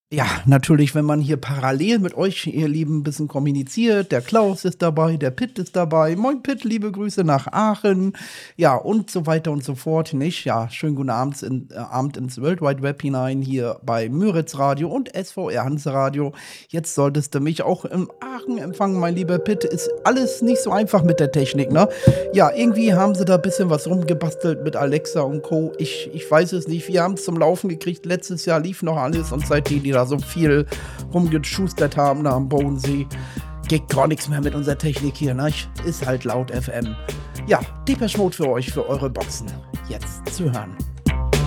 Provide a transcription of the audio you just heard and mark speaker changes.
Speaker 1: Ja, natürlich, wenn man hier parallel mit euch, ihr Lieben, ein bisschen kommuniziert. Der Klaus ist dabei, der Pitt ist dabei. Moin Pitt, liebe Grüße nach Aachen. Ja, und so weiter und so fort, nicht? Ja, schönen guten Abend ins World Wide Web hinein, hier bei Müritz Radio und SVR Hanse Radio. Jetzt solltest du mich auch im Aachen empfangen, mein lieber Pitt. Ist alles nicht so einfach mit der Technik, ne? Ja, irgendwie haben sie da ein bisschen was rumgebastelt mit Alexa und Co. Ich weiß es nicht. Wir haben es zum Laufen gekriegt. Letztes Jahr lief noch alles und seitdem die da so viel rumgeschustert haben da am Bodensee, geht gar nichts mehr mit unserer Technik hier, ne? Ist halt laut FM. Ja, Depeche Mode für euch, für eure Boxen. Jetzt zu hören.